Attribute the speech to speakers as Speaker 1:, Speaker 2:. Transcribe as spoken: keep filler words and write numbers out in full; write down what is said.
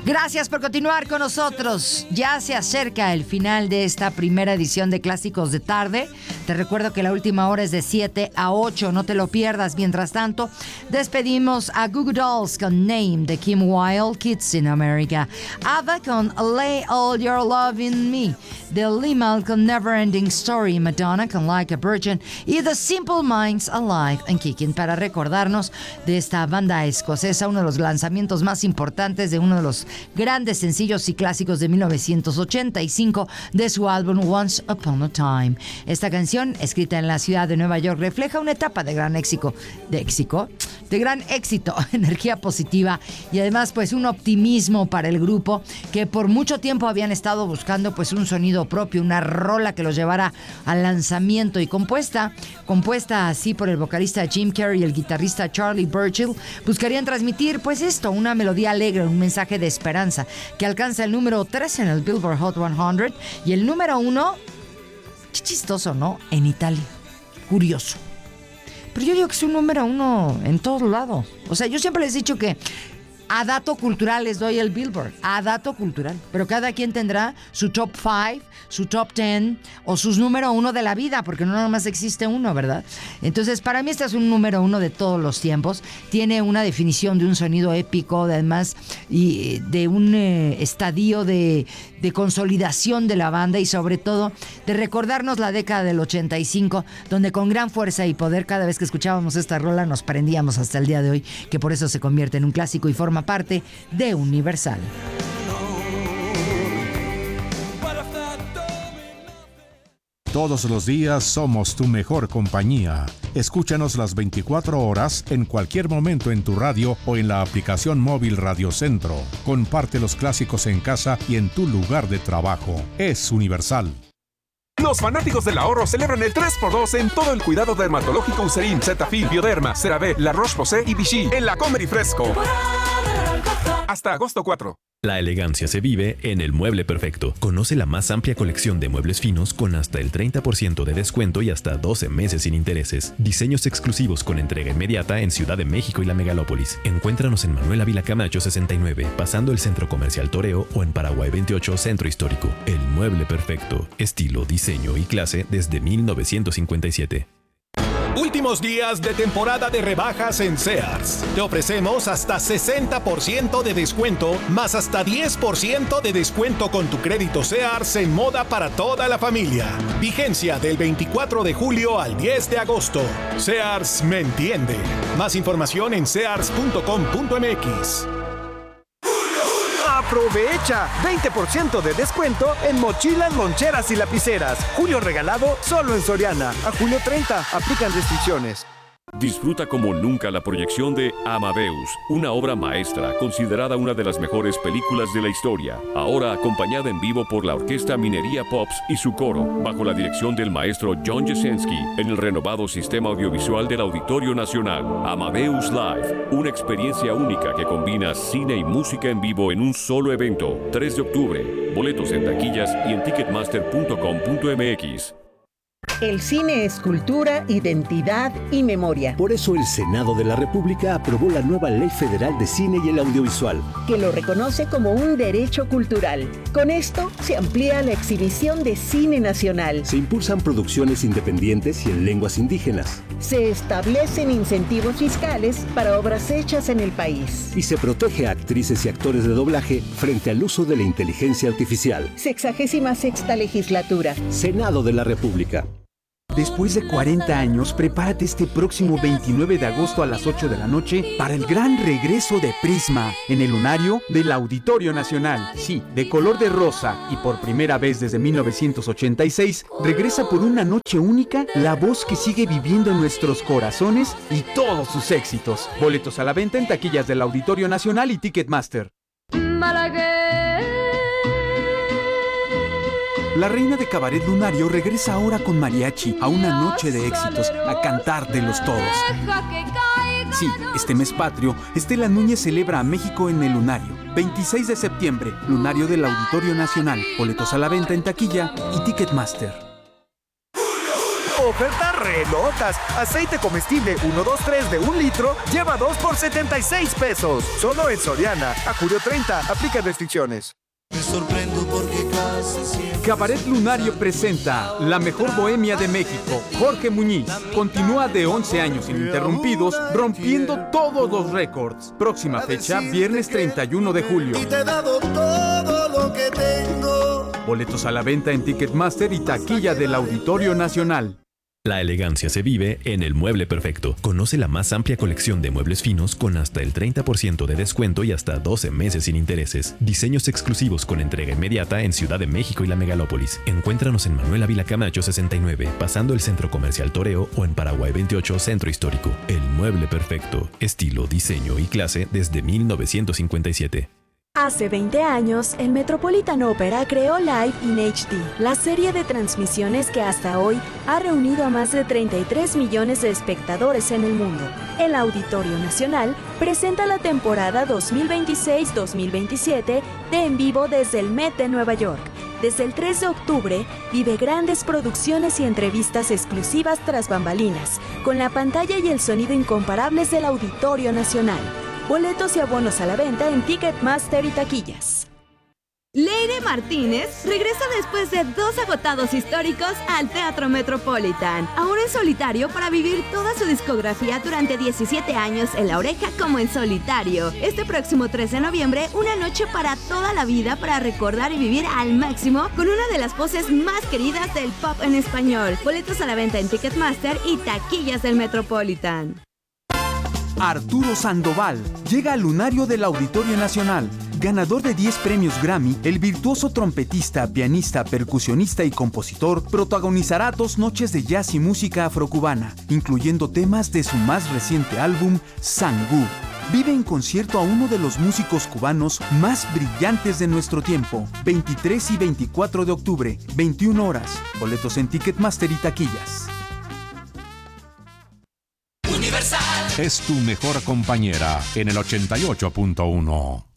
Speaker 1: Gracias por continuar con nosotros. Ya se acerca el final de esta primera edición de Clásicos de Tarde. Te recuerdo que la última hora es de siete a ocho, no te lo pierdas. Mientras tanto, despedimos a Goo Goo Dolls con Name de Kim Wilde, Kids in America. ABBA con Lay All Your Love in Me. The Limal con Never Ending Story. Madonna con Like a Virgin. Y The Simple Minds Alive and Kicking, para recordarnos de esta banda escocesa, uno de los lanzamientos más importantes de uno de los grandes sencillos y clásicos de mil novecientos ochenta y cinco de su álbum Once Upon a Time. Esta canción, escrita en la ciudad de Nueva York, refleja una etapa de gran éxito, de éxito, de gran éxito, energía positiva y además pues un optimismo para el grupo que por mucho tiempo habían estado buscando pues un sonido propio, una rola que los llevara al lanzamiento, y compuesta, compuesta así por el vocalista Jim Carrey y el guitarrista Charlie Burchill, buscarían transmitir pues esto, una melodía alegre, un mensaje de esperanza que alcanza el número tres en el Billboard Hot cien y el número uno, qué chistoso, ¿no? En Italia. Curioso. Pero yo digo que es un número uno en todos lados. O sea, yo siempre les he dicho que a dato cultural les doy el Billboard, a dato cultural. Pero cada quien tendrá su top cinco, su top diez o sus número uno de la vida, porque no nada más existe uno, ¿verdad? Entonces, para mí este es un número uno de todos los tiempos. Tiene una definición de un sonido épico, además, y de un eh, estadio de, de consolidación de la banda y sobre todo de recordarnos la década del ochenta y cinco, donde con gran fuerza y poder cada vez que escuchábamos esta rola nos prendíamos hasta el día de hoy, que por eso se convierte en un clásico y forma parte de Universal.
Speaker 2: Todos los días somos tu mejor compañía. Escúchanos las veinticuatro horas en cualquier momento en tu radio o en la aplicación móvil Radio Centro. Comparte los clásicos en casa y en tu lugar de trabajo. Es Universal.
Speaker 3: Los fanáticos del ahorro celebran el tres por dos en todo el cuidado dermatológico Eucerin, Cetaphil, Bioderma, CeraVe, La Roche-Posay y Vichy en la Comer y Fresco. Hasta agosto cuatro.
Speaker 4: La elegancia se vive en El Mueble Perfecto. Conoce la más amplia colección de muebles finos con hasta el treinta por ciento de descuento y hasta doce meses sin intereses. Diseños exclusivos con entrega inmediata en Ciudad de México y la Megalópolis. Encuéntranos en Manuel Ávila Camacho sesenta y nueve, pasando el Centro Comercial Toreo, o en Paraguay veintiocho, Centro Histórico. El Mueble Perfecto. Estilo, diseño y clase desde mil novecientos cincuenta y siete.
Speaker 5: Últimos días de temporada de rebajas en Sears. Te ofrecemos hasta sesenta por ciento de descuento, más hasta diez por ciento de descuento con tu crédito Sears en moda para toda la familia. Vigencia del veinticuatro de julio al diez de agosto. Sears me entiende. Más información en sears punto com punto m x.
Speaker 6: ¡Aprovecha! veinte por ciento de descuento en mochilas, loncheras y lapiceras. Julio regalado solo en Soriana. A julio treinta. Aplican restricciones.
Speaker 7: Disfruta como nunca la proyección de Amadeus, una obra maestra considerada una de las mejores películas de la historia, ahora acompañada en vivo por la Orquesta Minería Pops y su coro, bajo la dirección del maestro John Jasenski, en el renovado sistema audiovisual del Auditorio Nacional. Amadeus Live, una experiencia única que combina cine y música en vivo en un solo evento. tres de octubre, boletos en taquillas y en ticketmaster punto com punto m x.
Speaker 8: El cine es cultura, identidad y memoria.
Speaker 9: Por eso el Senado de la República aprobó la nueva Ley Federal de Cine y el Audiovisual,
Speaker 8: que lo reconoce como un derecho cultural. Con esto se amplía la exhibición de cine nacional.
Speaker 9: Se impulsan producciones independientes y en lenguas indígenas.
Speaker 8: Se establecen incentivos fiscales para obras hechas en el país.
Speaker 9: Y se protege a actrices y actores de doblaje frente al uso de la inteligencia artificial.
Speaker 8: Sexagésima sexta legislatura.
Speaker 9: Senado de la República.
Speaker 10: Después de cuarenta años, prepárate este próximo veintinueve de agosto a las ocho de la noche para el gran regreso de Prisma en el lunario del Auditorio Nacional. Sí, de color de rosa y por primera vez desde mil novecientos ochenta y seis, regresa por una noche única la voz que sigue viviendo en nuestros corazones y todos sus éxitos. Boletos a la venta en taquillas del Auditorio Nacional y Ticketmaster. La reina de cabaret lunario regresa ahora con mariachi a una noche de éxitos, a cantar de los todos. Sí, este mes patrio, Estela Núñez celebra a México en el lunario. veintiséis de septiembre, lunario del Auditorio Nacional. Boletos a la venta en taquilla y Ticketmaster.
Speaker 6: Ofertas re locas. Aceite comestible uno dos tres de un litro lleva dos por setenta y seis pesos. Solo en Soriana. A julio treinta. Aplica restricciones.
Speaker 11: Me sorprendo porque casi siempre...
Speaker 10: Cabaret Lunario presenta La Mejor Bohemia de México. Jorge Muñiz continúa de once años ininterrumpidos, rompiendo todos los récords. Próxima fecha, viernes treinta y uno de julio.
Speaker 11: Y te he dado todo lo que tengo.
Speaker 10: Boletos a la venta en Ticketmaster y taquilla del Auditorio Nacional.
Speaker 4: La elegancia se vive en El Mueble Perfecto. Conoce la más amplia colección de muebles finos con hasta el treinta por ciento de descuento y hasta doce meses sin intereses. Diseños exclusivos con entrega inmediata en Ciudad de México y la Megalópolis. Encuéntranos en Manuel Ávila Camacho sesenta y nueve, pasando el Centro Comercial Toreo, o en Paraguay veintiocho, Centro Histórico. El Mueble Perfecto. Estilo, diseño y clase desde mil novecientos cincuenta y siete.
Speaker 12: Hace veinte años, el Metropolitan Opera creó Live in H D, la serie de transmisiones que hasta hoy ha reunido a más de treinta y tres millones de espectadores en el mundo. El Auditorio Nacional presenta la temporada dos mil veintiséis dos mil veintisiete de En Vivo desde el Met de Nueva York. Desde el tres de octubre, vive grandes producciones y entrevistas exclusivas tras bambalinas, con la pantalla y el sonido incomparables del Auditorio Nacional. Boletos y abonos a la venta en Ticketmaster y taquillas.
Speaker 13: Leire Martínez regresa después de dos agotados históricos al Teatro Metropolitan, ahora en solitario para vivir toda su discografía durante diecisiete años en La Oreja como en solitario. Este próximo tres de noviembre, una noche para toda la vida para recordar y vivir al máximo con una de las voces más queridas del pop en español. Boletos a la venta en Ticketmaster y taquillas del Metropolitan.
Speaker 10: Arturo Sandoval llega al lunario del Auditorio Nacional. Ganador de diez premios Grammy, el virtuoso trompetista, pianista, percusionista y compositor protagonizará dos noches de jazz y música afrocubana, incluyendo temas de su más reciente álbum, Sangú. Vive en concierto a uno de los músicos cubanos más brillantes de nuestro tiempo. veintitrés y veinticuatro de octubre, veintiuna horas. Boletos en Ticketmaster y taquillas.
Speaker 2: Es tu mejor compañera en el ochenta y ocho punto uno.